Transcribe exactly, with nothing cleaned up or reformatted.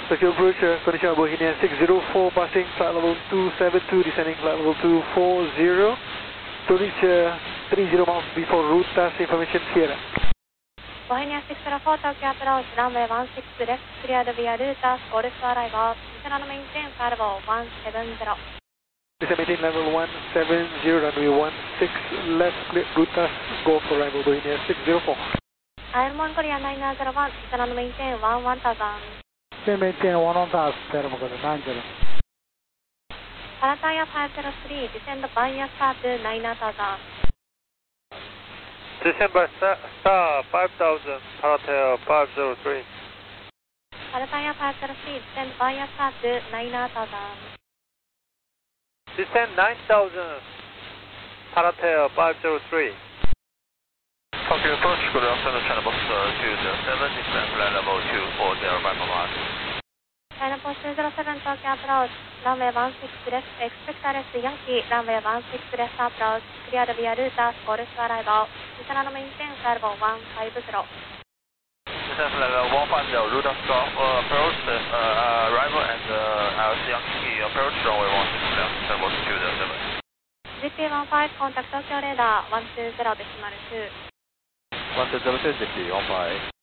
Tokyo approach, uh, condition of Bohemia six zero four, passing flight level two seven two, descending flight level two four zero, to reach uh, three zero miles before route task information Sierra. Bohemia six zero four, Tokyo approach, runway one six left, cleared via route task, Golf arrival, descend and maintain flight level one seven zero. Descend maintain level one seven zero, runway one six left, clear route task, go for arrival Bohemia six zero four. Airborne Korea nine zero one, descend and maintain one one thousand. Descend maintain one one thousand, Airborne Korea nine zero. Parataya five zero three, descend via start nine thousand. Descend by star five thousand, Parataya five zero three. Parataya five zero three, descend via start nine thousand. Descend nine thousand, Parataya five zero three. Tokyo approach, good afternoon, China Box two zero seven, descend flight level two four zero five one. China Post two zero seven, Tokyo approach, runway one six left, expect arrest Yankee, runway one six left approach, cleared via route task, Golf arrival, descend and maintain flight level one five zero. Descend flight level one five zero, route task Golf uh, approach, uh, arrival and uh, L C Yankee approach, runway one six left, China Box two zero seven. G P one five, contact Tokyo radar one two zero decimal two. one two zero two, G P one five.